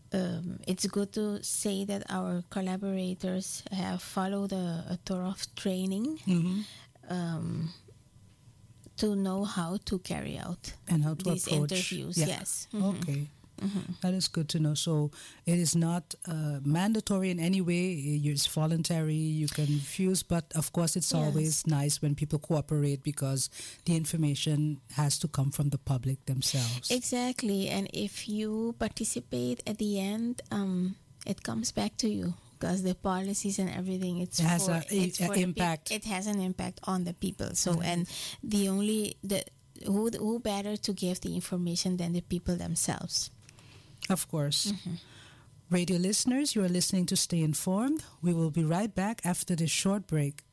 it's good to say that our collaborators have followed a thorough training to know how to carry out and how to these approach interviews. Yeah. Yes. Okay. That is good to know. So it is not mandatory in any way. It's voluntary. You can refuse, but of course, it's always nice when people cooperate because the information has to come from the public themselves. Exactly. And if you participate at the end, it comes back to you because the policies and everything it has an impact. It has an impact on the people. So and who better to give the information than the people themselves. Of course. Radio listeners, you are listening to Stay Informed. We will be right back after this short break.